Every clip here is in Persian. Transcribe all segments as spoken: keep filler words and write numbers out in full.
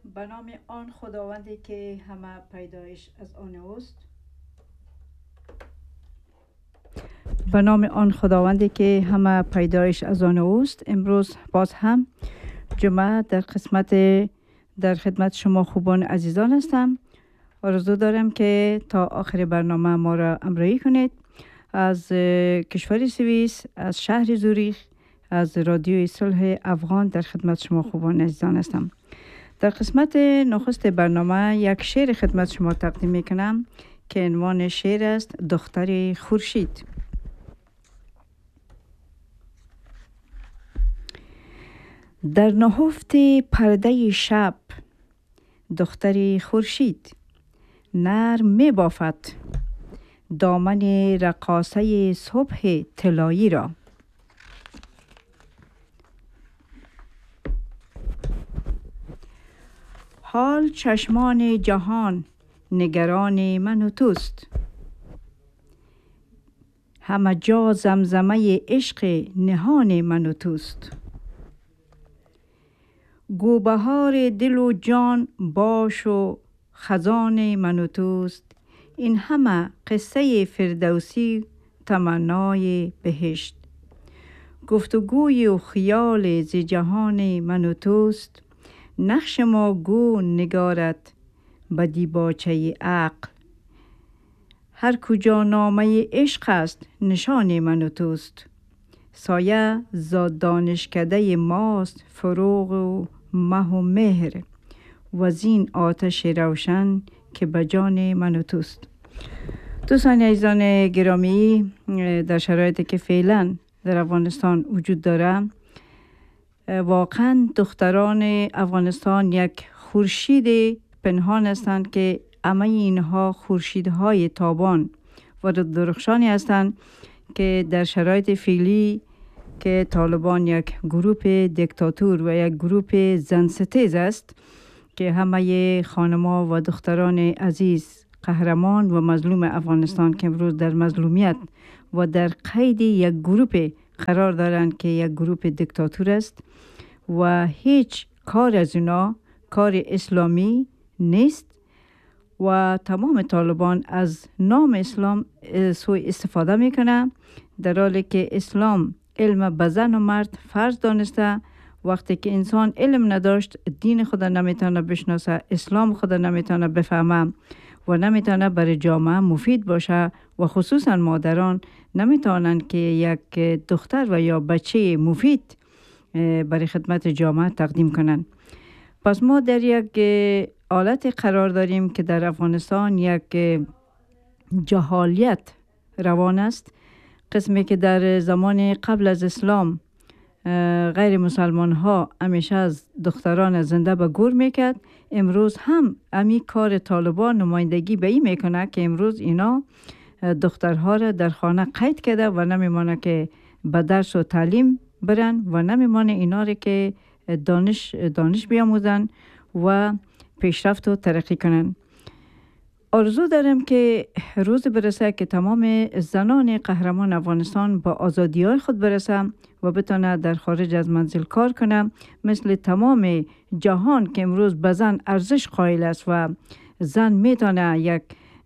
به نام آن خداوندی که همه پیدایش از آن اوست. به نام آن خداوندی که همه پیدایش از آن اوست. امروز باز هم جمعه در قسمت در خدمت شما خوبان عزیزان هستم. آرزو دارم که تا آخر برنامه ما را همراهی کنید. از کشور سوئیس، از شهر زوریخ، از رادیوی صلح افغان در خدمت شما خوبان عزیزان هستم. در قسمت نخست برنامه یک شعر خدمت شما تقدیم می کنم که عنوان شعر است دختر خورشید. در نهفت پرده شب دختر خورشید نرم می بافد دامن رقاصه صبح طلایی را. حال چشمان جهان نگران من و توست، همه جا زمزمه عشق نهان من و توست. گو بهار دل و جان باش و خزان من و توست، این همه قصه فردوسی تمنای بهشت. گفتگوی و خیال ز جهان من و توست، نقش ما گو نگارت به دیباچه عقل. هر کجا نامه عشق است نشان من و توست، سایه زاد دانشکده ماست فروغ و مه و مهر، و زین آتش روشن که به جان من و توست. دوستان عزیزان گرامی، در شرایطی که فعلا در افغانستان وجود داره، واقعا دختران افغانستان یک خورشید پنهان هستند که همه اینها خورشیدهای تابان و درخشانی هستند که در شرایط فعلی که طالبان یک گروه دیکتاتور و یک گروه زنستیز است که همه خانما و دختران عزیز قهرمان و مظلوم افغانستان که امروز در مظلومیت و در قید یک گروه قرار دارند که یک گروه دیکتاتور است و هیچ کار از اونا کار اسلامی نیست و تمام طالبان از نام اسلام سوء استفاده میکنه، در حالی که اسلام علم به زن و مرد فرض دانسته. وقتی که انسان علم نداشت دین خدا نمیتونه بشناسه، اسلام خدا نمیتونه بفهمه و نمیتونه برای جامعه مفید باشه و خصوصا مادران نمیتونن که یک دختر و یا بچه مفید برای خدمت جامعه تقدیم کنن. پس ما در یک حالت قرار داریم که در افغانستان یک جهالیت روان است، قسمی که در زمان قبل از اسلام غیر مسلمان ها همیشه از دختران زنده به گور میکرد. امروز هم امی کار طالبان نمایندگی به این میکنه که امروز اینا دخترها را در خانه قید کرده و نمیمانه که به درس و تعلیم برن و نمیمانه اینا را که دانش دانش بیاموزن و پیشرفت و ترقی کنن. آرزو دارم که روز برسه که تمام زنان قهرمان افغانستان با آزادی های خود برسه و بتونه در خارج از منزل کار کنه، مثل تمام جهان که امروز به زن ارزش قائل است و زن میتونه یک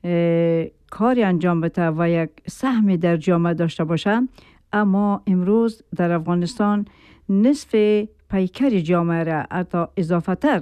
کاری انجام بده و یک سهمی در جامعه داشته باشه. اما امروز در افغانستان نصف پیکر جامعه را، حتی اضافه تر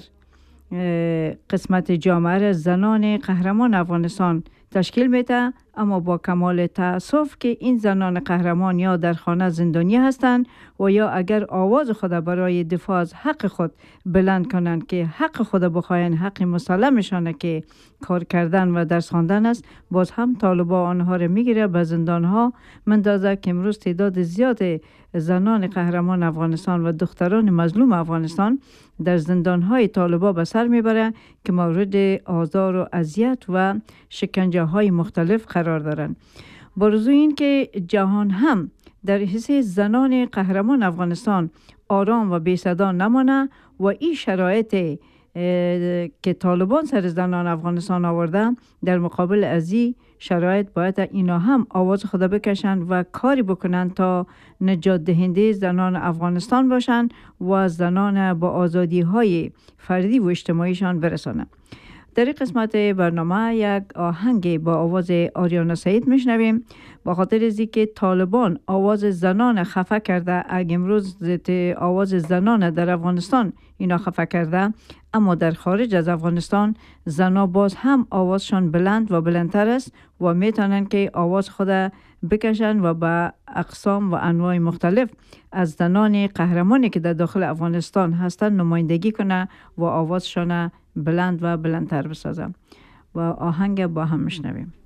قسمت جامعه را زنان قهرمان افغانستان تشکیل میده، اما با کمال تأسف که این زنان قهرمان یا در خانه زندانی هستند و یا اگر آواز خود برای دفاع از حق خود بلند کنند که حق خود بخواین، حق مسلمشانه که کار کردن و درس خواندن است، باز هم طالبا آنها را میگیره به زندان ها مندازه که امروز تعداد زیاد زنان قهرمان افغانستان و دختران مظلوم افغانستان در زندان های طالبا به سر میبره که مورد آزار و اذیت و شکنجه های مختلف قرار دارند. بارزو این که جهان هم در حصه زنان قهرمان افغانستان آرام و بی صدا نمانه و این شرایط که طالبان سر زنان افغانستان آورده در مقابل ازی شرایط باید اینا هم آواز خود بکشند و کاری بکنند تا نجات دهنده زنان افغانستان باشند و زنان با آزادی های فردی و اجتماعیشان برسانند. در این قسمت برنامه یک آهنگ با آواز آریانا سعید میشنویم. با خاطر از که طالبان آواز زنان خفه کرده، اگه امروز آواز زنان در افغانستان اینا خفه کرده، اما در خارج از افغانستان زنا باز هم آوازشان بلند و بلندتر است و میتونن که آواز خود بکشن و با اقسام و انواع مختلف از زنان قهرمانی که در داخل افغانستان هستند نمایندگی کنه و آوازشان بلند و بلندتر بسازم. و آهنگ با هم میشنویم.